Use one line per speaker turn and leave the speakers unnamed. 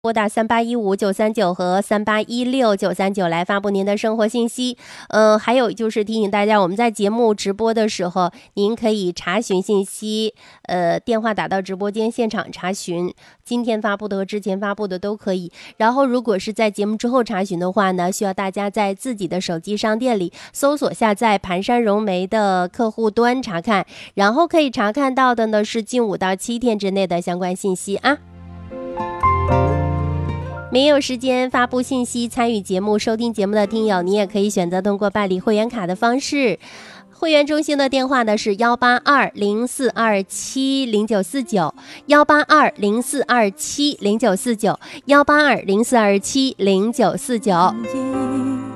拨打3815-939和3816-939来发布您的生活信息。还有就是提醒大家，我们在节目直播的时候，您可以查询信息，电话打到直播间现场查询，今天发布的和之前发布的都可以。然后如果是在节目之后查询的话呢，需要大家在自己的手机商店里搜索下载盘山融媒的客户端查看，然后可以查看到的呢是近5到7天之内的相关信息啊。没有时间发布信息参与节目收听节目的听友，你也可以选择通过办理会员卡的方式。会员中心的电话呢是18204270949，18204270949，18204270949。